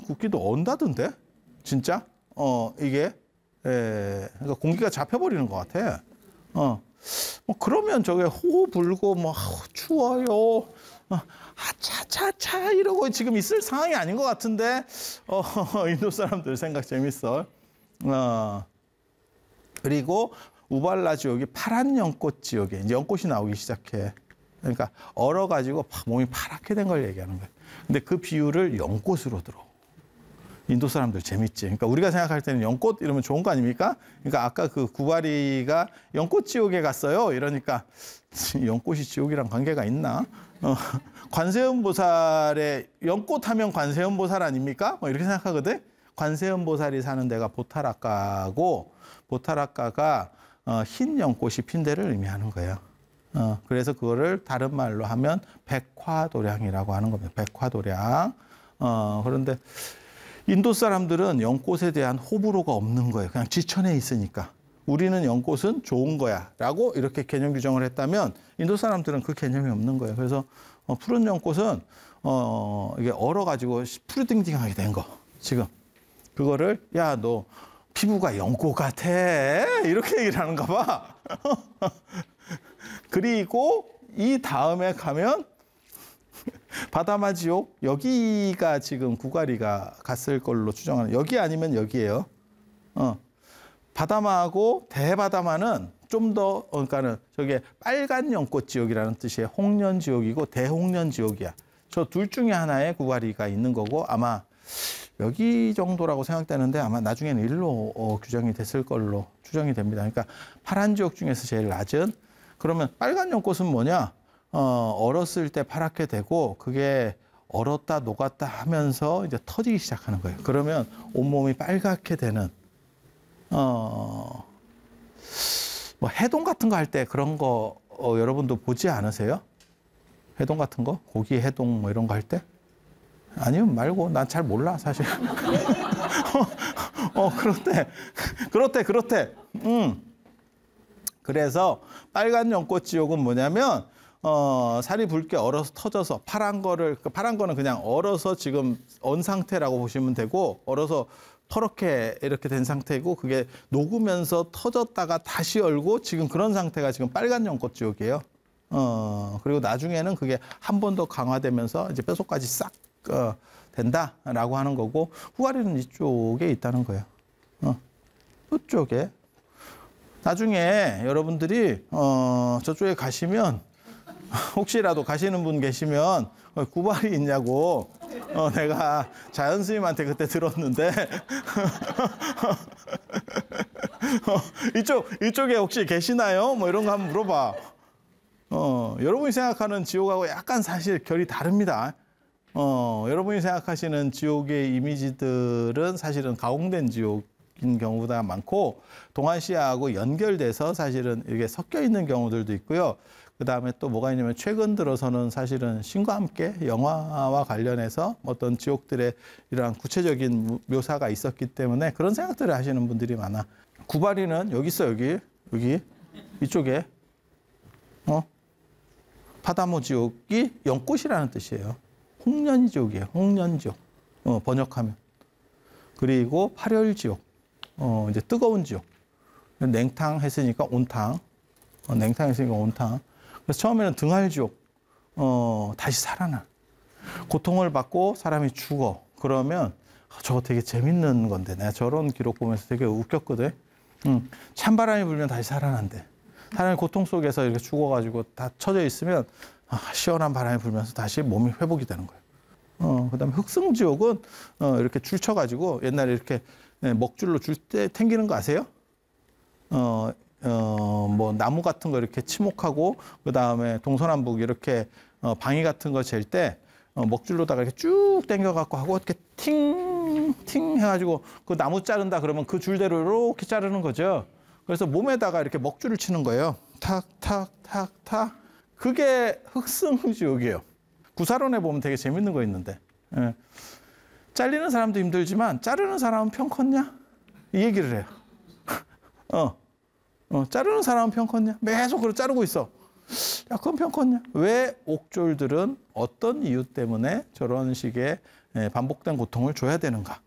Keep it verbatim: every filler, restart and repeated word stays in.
굽기도 언다던데? 진짜? 어, 이게. 예, 그러니까 공기가 잡혀버리는 것 같아. 어, 뭐 그러면 저게 호호 불고 뭐 추워요, 어, 아차차차 이러고 지금 있을 상황이 아닌 것 같은데, 어, 인도 사람들 생각 재밌어. 어, 그리고 우발라 지옥이 파란 연꽃 지옥에 이제 연꽃이 나오기 시작해. 그러니까 얼어가지고 몸이 파랗게 된 걸 얘기하는 거예요. 근데 그 비유를 연꽃으로 들어. 인도 사람들 재밌지. 그러니까 우리가 생각할 때는 연꽃 이러면 좋은 거 아닙니까? 그러니까 아까 그 구바리가 연꽃 지옥에 갔어요. 이러니까 연꽃이 지옥이랑 관계가 있나? 어, 관세음보살의 연꽃 하면 관세음보살 아닙니까? 뭐 이렇게 생각하거든. 관세음보살이 사는 데가 보타라카고 보타라카가 어, 흰 연꽃이 핀 데를 의미하는 거예요. 어, 그래서 그거를 다른 말로 하면 백화도량이라고 하는 겁니다. 백화도량. 어, 그런데 인도 사람들은 연꽃에 대한 호불호가 없는 거예요. 그냥 지천에 있으니까. 우리는 연꽃은 좋은 거야 라고 이렇게 개념 규정을 했다면 인도 사람들은 그 개념이 없는 거예요. 그래서 어, 푸른 연꽃은 어, 이게 얼어가지고 푸르딩딩하게 된 거. 지금 그거를 야, 너 피부가 연꽃 같아 이렇게 얘기를 하는가 봐. 그리고 이 다음에 가면 바다마 지옥, 여기가 지금 구가리가 갔을 걸로 추정하는, 여기 아니면 여기예요. 어, 바다마하고 대바다마는 좀 더, 어, 그러니까는 저게 빨간 연꽃 지옥이라는 뜻이에요. 홍련 지옥이고 대홍련 지옥이야. 저 둘 중에 하나에 구가리가 있는 거고 아마 여기 정도라고 생각되는데 아마 나중에는 일로 어, 규정이 됐을 걸로 추정이 됩니다. 그러니까 파란 지옥 중에서 제일 낮은. 그러면 빨간 연꽃은 뭐냐? 어, 얼었을 때 파랗게 되고 그게 얼었다 녹았다 하면서 이제 터지기 시작하는 거예요. 그러면 온몸이 빨갛게 되는, 어, 뭐 해동 같은 거 할 때 그런 거 어, 여러분도 보지 않으세요? 해동 같은 거? 고기 해동 뭐 이런 거 할 때? 아니면 말고 난 잘 몰라 사실. 어, 어 그렇대 그렇대 그렇대. 음. 그래서 빨간 연꽃 지옥은 뭐냐면 어, 살이 붉게 얼어서 터져서 파란 거를, 파란 거는 그냥 얼어서 지금 언 상태라고 보시면 되고, 얼어서 퍼렇게 이렇게 된 상태고, 그게 녹으면서 터졌다가 다시 얼고, 지금 그런 상태가 지금 빨간 연꽃 지옥이에요. 어, 그리고 나중에는 그게 한 번 더 강화되면서 이제 뼛속까지 싹, 어, 된다라고 하는 거고, 후가리는 이쪽에 있다는 거예요. 어, 이쪽에. 나중에 여러분들이, 어, 저쪽에 가시면, 혹시라도 가시는 분 계시면 구발이 있냐고 어, 내가 자연 스님한테 그때 들었는데 어, 이쪽 이쪽에 혹시 계시나요? 뭐 이런 거 한번 물어봐. 어, 여러분이 생각하는 지옥하고 약간 사실 결이 다릅니다. 어, 여러분이 생각하시는 지옥의 이미지들은 사실은 가공된 지옥인 경우가 많고 동아시아하고 연결돼서 사실은 이렇게 섞여 있는 경우들도 있고요. 그 다음에 또 뭐가 있냐면 최근 들어서는 사실은 신과 함께 영화와 관련해서 어떤 지옥들의 이러한 구체적인 묘사가 있었기 때문에 그런 생각들을 하시는 분들이 많아. 구바리는 여기 있어, 여기. 여기. 이쪽에. 어? 파다모 지옥이 연꽃이라는 뜻이에요. 홍련 지옥이에요. 홍련 지옥. 어, 번역하면. 그리고 파열 지옥. 어, 이제 뜨거운 지옥. 냉탕 했으니까 온탕. 어, 냉탕 했으니까 온탕. 그래서 처음에는 등할지옥, 어, 다시 살아나. 고통을 받고 사람이 죽어. 그러면 저거 되게 재밌는 건데 내가 저런 기록 보면서 되게 웃겼거든. 음, 찬바람이 불면 다시 살아난대. 사람이 고통 속에서 이렇게 죽어가지고 다 처져 있으면 아, 시원한 바람이 불면서 다시 몸이 회복이 되는 거예요. 어, 그다음에 흑승지옥은 어, 이렇게 줄 쳐가지고 옛날에 이렇게 먹줄로 줄 때 탱기는 거 아세요? 어, 어, 뭐, 나무 같은 거 이렇게 치목하고, 그 다음에 동서남북 이렇게, 어, 방이 같은 거 잴 때, 어, 먹줄로다가 이렇게 쭉 당겨갖고 하고, 이렇게 팅, 팅 해가지고, 그 나무 자른다 그러면 그 줄대로 이렇게 자르는 거죠. 그래서 몸에다가 이렇게 먹줄을 치는 거예요. 탁, 탁, 탁, 탁. 그게 흑승지옥이에요. 구사론에 보면 되게 재밌는 거 있는데. 예. 잘리는 사람도 힘들지만, 자르는 사람은 편 컸냐? 이 얘기를 해요. 어. 어, 자르는 사람은 편 컸냐? 계속 그걸 자르고 있어. 야, 그건 편 컸냐? 왜 옥졸들은 어떤 이유 때문에 저런 식의 예, 반복된 고통을 줘야 되는가?